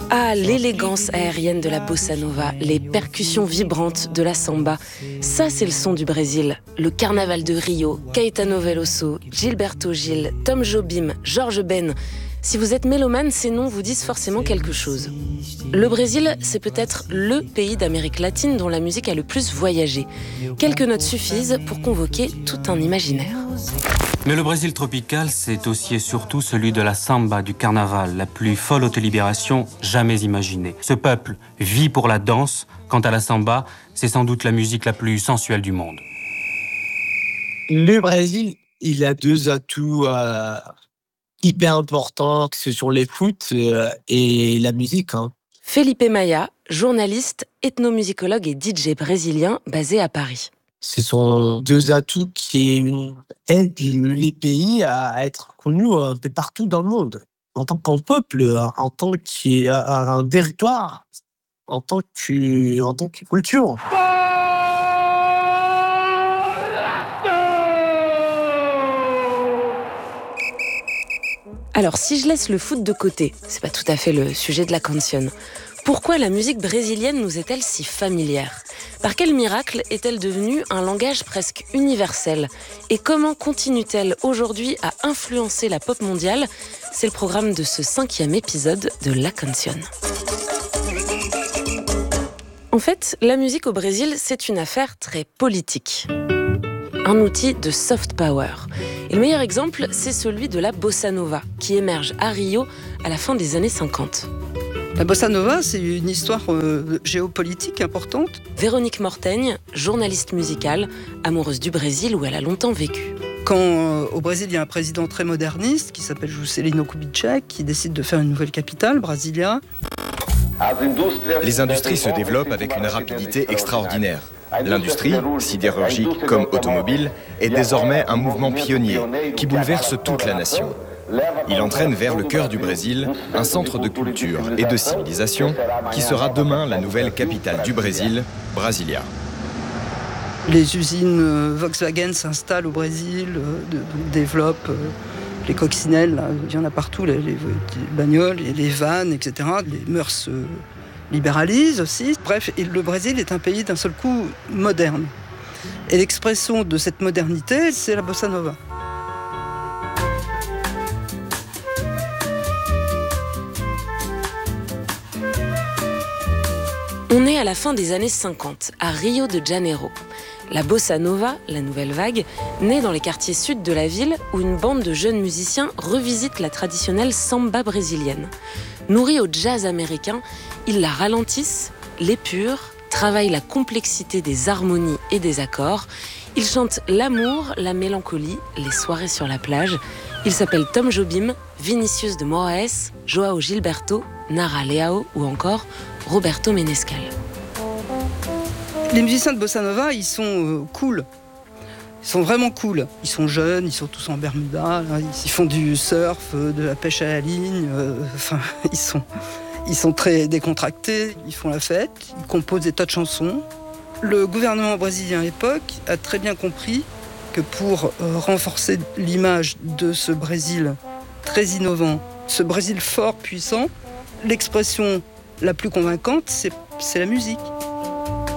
Ah, l'élégance aérienne de la bossa nova, les percussions vibrantes de la samba. Ça, c'est le son du Brésil. Le carnaval de Rio, Caetano Veloso, Gilberto Gil, Tom Jobim, Jorge Ben. Si vous êtes mélomane, ces noms vous disent forcément quelque chose. Le Brésil, c'est peut-être le pays d'Amérique latine dont la musique a le plus voyagé. Quelques notes suffisent pour convoquer tout un imaginaire. Mais le Brésil tropical, c'est aussi et surtout celui de la samba, du carnaval, la plus folle autolibération jamais imaginée. Ce peuple vit pour la danse. Quant à la samba, c'est sans doute la musique la plus sensuelle du monde. Le Brésil, il a deux atouts hyper importants, que ce sont les foot et la musique. Felipe Maia, journaliste, ethnomusicologue et DJ brésilien basé à Paris. Ce sont deux atouts qui aident les pays à être connus un peu partout dans le monde. En tant qu'un peuple, en tant qu'un territoire, en tant que culture. Alors, si je laisse le foot de côté, c'est pas tout à fait le sujet de la canción. Pourquoi la musique brésilienne nous est-elle si familière ? Par quel miracle est-elle devenue un langage presque universel ? Et comment continue-t-elle aujourd'hui à influencer la pop mondiale ? C'est le programme de ce 5e épisode de La Canción. En fait, la musique au Brésil, c'est une affaire très politique. Un outil de soft power. Et le meilleur exemple, c'est celui de la bossa nova, qui émerge à Rio à la fin des années 50. La bossa nova, c'est une histoire géopolitique importante. Véronique Mortaigne, journaliste musicale, amoureuse du Brésil où elle a longtemps vécu. Quand au Brésil, il y a un président très moderniste qui s'appelle Juscelino Kubitschek, qui décide de faire une nouvelle capitale, Brasilia. Les industries se développent avec une rapidité extraordinaire. L'industrie, sidérurgique comme automobile, est désormais un mouvement pionnier qui bouleverse toute la nation. Il entraîne vers le cœur du Brésil un centre de culture et de civilisation qui sera demain la nouvelle capitale du Brésil, Brasilia. Les usines Volkswagen s'installent au Brésil, développent les coccinelles, là, il y en a partout, les bagnoles, les vannes, etc. Les mœurs se libéralisent aussi. Bref, le Brésil est un pays d'un seul coup moderne. Et l'expression de cette modernité, c'est la bossa nova. On est à la fin des années 50, à Rio de Janeiro. La bossa nova, la nouvelle vague, naît dans les quartiers sud de la ville où une bande de jeunes musiciens revisite la traditionnelle samba brésilienne. Nourris au jazz américain, ils la ralentissent, l'épurent, travaillent la complexité des harmonies et des accords. Ils chantent l'amour, la mélancolie, les soirées sur la plage. Ils s'appellent Tom Jobim, Vinicius de Moraes, João Gilberto, Nara Leao ou encore Roberto Menescal. Les musiciens de bossa nova, ils sont cool. Ils sont vraiment cool. Ils sont jeunes, ils sont tous en Bermuda, là, ils font du surf, de la pêche à la ligne. Ils sont très décontractés, ils font la fête, ils composent des tas de chansons. Le gouvernement brésilien à l'époque a très bien compris que pour renforcer l'image de ce Brésil très innovant, ce Brésil fort, puissant, l'expression la plus convaincante, c'est la musique.